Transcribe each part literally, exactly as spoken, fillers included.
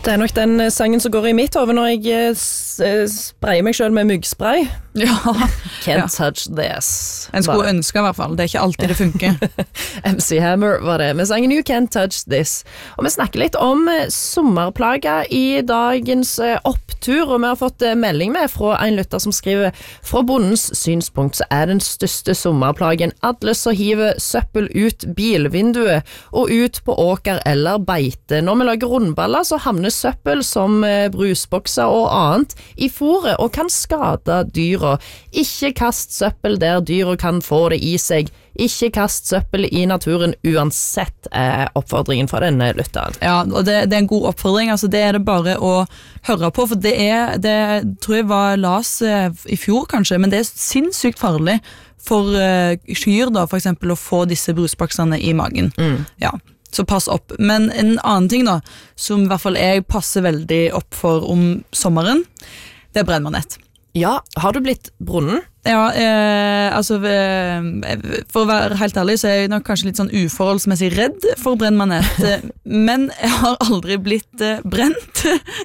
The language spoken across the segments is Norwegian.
Det er nok den sangen som går i mitt hode når jeg sprayer meg selv med myggspray. Ja. Can't ja. touch this. En skulle ønske i hvert fall, det er ikke alltid det funker. M C Hammer var det, med sangen You Can't Touch This. Og vi snakker litt om sommerplager i dagens opptur, og vi har fått melding med fra en lytter som skriver: fra bondens synspunkt så er den største sommerplagen alle som hiver søppel ut bilvinduet og ut på åker eller beite. Når vi lager rundballer så havner søppel som brusbokser og annet i fôret og kan skade dyra. Ikke kast søppel der dyra kan få det i seg. Ikke kast søppel i naturen uansett, er oppfordringen fra denne lytteren. Ja, og det, det er en god oppfordring, altså det er det bare å høre på, for det er, det tror jeg var las i fjor kanskje, men det er sinnssykt farlig for uh, kyr da, for eksempel å få disse brusboksene i magen. Mm. Ja, så pass opp. Men en annen ting da, som i hvert fall jeg passer veldig opp for om sommeren, det er brennmanett. Ja, har du blitt brunnen? Ja, eh, altså eh, for å være helt ærlig så er jeg nok kanskje litt sånn uforholdsmessig redd for brennmanet, men jeg har aldri blitt eh, brent.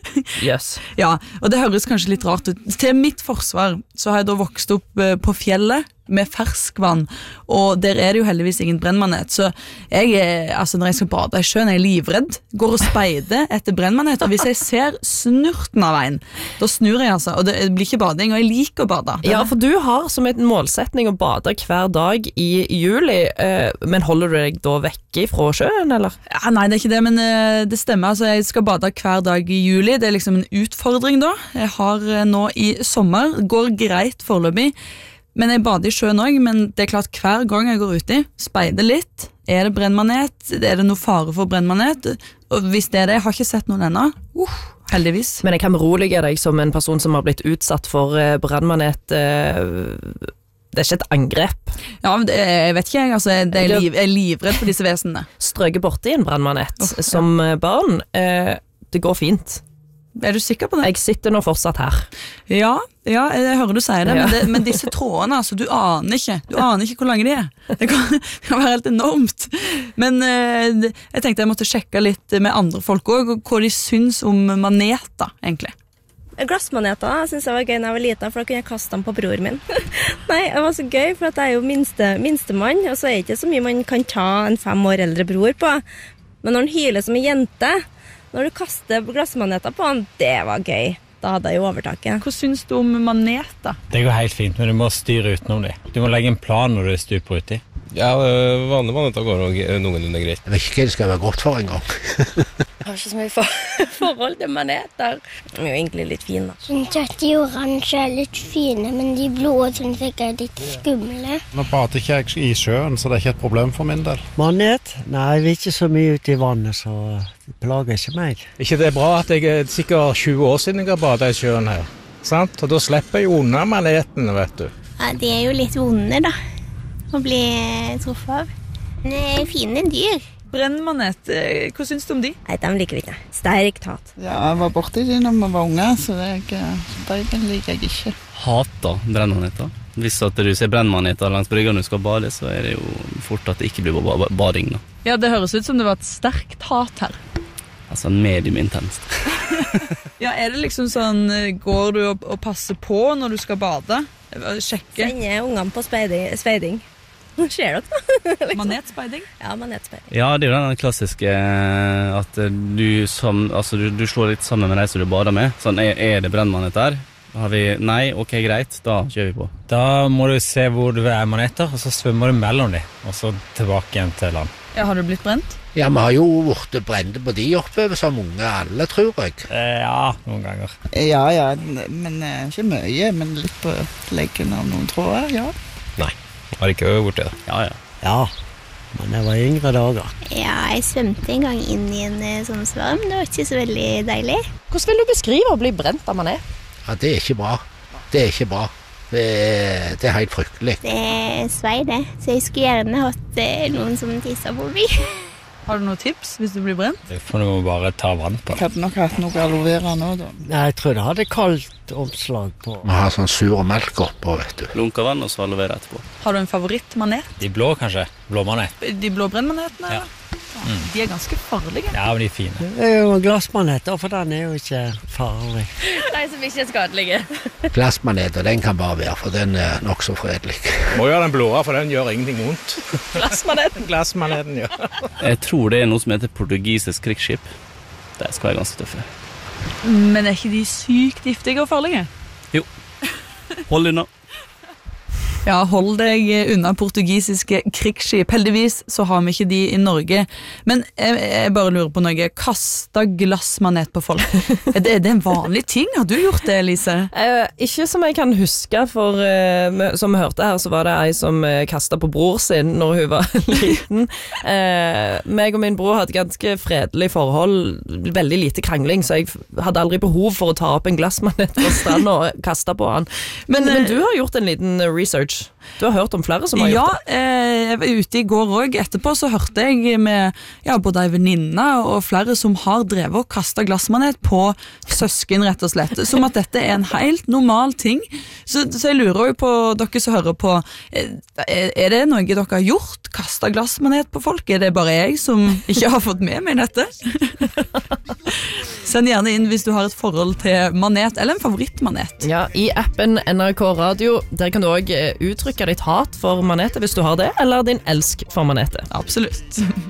Yes. Ja, og det høres kanskje litt rart ut. Til mitt forsvar så har jeg da vokst opp eh, på fjellet med ferskvann, og der er det jo heldigvis ingen brennmanet, så jeg er, altså når jeg skal bade i sjøen, er jeg livredd, går og speider etter brennmanet, og hvis jeg ser snurten av veien, da snur jeg altså, og det blir ikke bading, og jeg liker å bade. Ja, for du har som en målsetning å bade hver dag i juli, men holder du deg da vekk fra sjøen, eller? Ja, nei, det er ikke det, men det stemmer, altså jeg skal bade hver dag i juli, det er liksom en utfordring da, jeg har nå i sommer, går greit foreløpig, men jeg bader i sjøen også, men det er klart hver gang jeg går uti, speider litt, er det brennmanet, er det noe fare for brennmanet, og hvis det er det, jeg har ikke sett noen ennå, uh, heldigvis. Men jeg kan berolige deg som en person som har blitt utsatt for brennmanet, det er ikke et angrep. Ja, det, jeg vet ikke, jeg, altså, det er liv, jeg er livredd for disse vesenene. Strøke borti en brennmanet oh, ja. som barn, det går fint. Er du sikker på det? Jeg sitter nå fortsatt her. Ja, ja jeg hører du sier det, ja. men, det men disse trådene, altså, du aner ikke, du aner ikke hvor lange de er. Det kan, det kan være helt enormt. Men eh, jeg tenkte jeg måtte sjekke litt med andre folk også, hva de syns om maneter, egentlig. Glassmaneter synes jeg var gøy når jeg var liten, for da kunne jeg kaste dem på bror min. Nei, det var så gøy, for at jeg er jo minste, minste mann, og så er det ikke så mye man kan ta en fem år eldre bror på. Men når han hyler som en jente, når du kaster glassmaneter på han, det var gøy. Da hadde jeg jo overtaket. Hva syns du om maneter? Det går helt fint, men du må styre utenom det. Du må legge en plan når du stuper uti. Ja, vanlige maneter går noenlunde greit. Jeg vet ikke hva det skal være godt for en gang. Jeg har ikke så mye for forhold til maneter. De er jo egentlig litt fine, da. Synes at de oransje er litt fine, men de blå synes jeg er litt skumle. Nå bader ikke jeg i sjøen, så det er ikke et problem for min del. Manet? Nei, jeg vil ikke så mye ut i vannet, så det plager ikke meg. Ikke det er bra at jeg er sikkert tjue år siden jeg har badet i sjøen her, sant? Og da slipper jeg unna manetene, vet du. Ja, de er jo litt vonde, da. Å bli truffet av. Det er fine dyr. Brennmanet, hva syns du om de? Nei, de liker vi ikke. Sterkt hat. Ja, jeg var borte i de når man var unge, så det de liker jeg ikke. Hater brennmaneter. Hvis at du ser brennmaneter langs brygga når du skal bade, så er det jo fort at det ikke blir bading. Da. Ja, det høres ut som det var et sterkt hat her. Altså medium intenst. Ja, er det liksom sånn, går du og, og passer på når du skal bade? Sjekke? Sender ungene på speiding. speiding. Hva skjer dere da? liksom. Manetspeiding? Ja, manetspeiding. Ja, det er jo den klassiske at du, som, altså, du, du slår litt sammen med deg som du bader med. Sånn, er, er det brennmanet der? Har vi, nei, ok, greit, da kjører vi på. Da må du se hvor du er maneter, og så svømmer du mellom dem, og så tilbake igjen til land. Ja, har du blitt brent? Ja, vi har jo vært brente på de oppe som unge alle, tror jeg. Eh, ja, noen ganger. Ja, ja, men eh, ikke mye, men litt på leggen av noen tråder, ja. Nei, har ikke vært det da. Ja, ja. Ja, men det var yngre dager. Ja, jeg svømte en gang inn i en sånn svarm, det var ikke så veldig deilig. Hvordan vil du beskrive å bli brent av manet? Ja, det er ikke bra. Det er ikke bra. Det er, det er helt fryktelig. Det svei det, så jeg skulle gjerne hatt noen som tisser på meg. Har du noen tips hvis du blir brent? Det får du bare ta vann på. Jeg hadde nok hatt noe aloe vera nå da. Nei, jeg tror det hadde kaldt omslag på. Vi har sånn sur melk oppå, vet du. Lunka vann og så aloe vera etterpå. Har du en favorittmanet? De blå kanskje? Blåmanet. De blå brennmanetene? Ja. De er ganske farlige. Ja, men de er fine. Det er jo glassmaneter, for den er jo ikke farlig. Nei, som ikke er skadelige. Glassmaneter, den kan bare være, for den er nok så fredelig. Må gjøre den blåa, for den gjør ingenting vondt. Glassmaneten. Glassmaneten, ja. Jeg tror det er noe som heter portugisisk krigsskip. Det skal være ganske tøffe. Men er ikke de sykt giftige og farlige? Jo. Hold unna. Ja, hold deg unna portugisiske krigsskip. Heldigvis så har vi ikke de i Norge. Men jeg, jeg bare lurer på noe. Kasta glassmanet på folk. Er det, er det en vanlig ting? Har du gjort det, Lise? Eh, ikke som jeg kan huske, for eh, som vi hørte her, så var det ei som eh, kastet på bror sin når hun var liten. Eh, meg og min bror hadde ganske fredelig forhold, veldig lite krangling, så jeg hadde aldri behov for å ta opp en glassmanet på stranden og kaste på han. Men, men du har gjort en liten research. Du har hørt om flere som har ja, gjort det? Ja, jeg var ute i går også. Etterpå så hørte jeg med ja, både en venninne og flere som har drevet og kastet glassmanet på søsken, rett og slett. Som at dette er en helt normal ting. Så, så jeg lurer jo på dere som hører på, er, er det noe dere har gjort? Kastet glassmanet på folk? Er det bare jeg som ikke har fått med meg dette? Send gjerne inn hvis du har et forhold til manet, eller en favorittmanet. Ja, i appen N R K Radio, der kan du også uttrykke ditt hat for maneter hvis du har det, eller din elsk for maneter. Absolutt.